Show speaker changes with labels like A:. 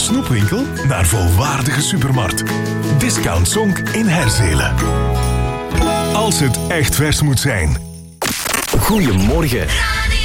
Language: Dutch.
A: snoepwinkel naar volwaardige supermarkt. Discount Zonk in Herzelen. Als het echt vers moet zijn.
B: Goedemorgen.
C: Radio